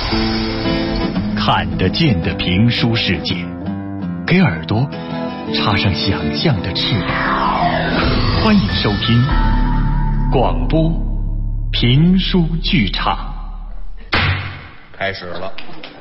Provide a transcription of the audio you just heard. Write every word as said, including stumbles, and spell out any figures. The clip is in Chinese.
看得见的评书世界，给耳朵插上想象的翅膀。欢迎收听广播评书剧场。 开始了。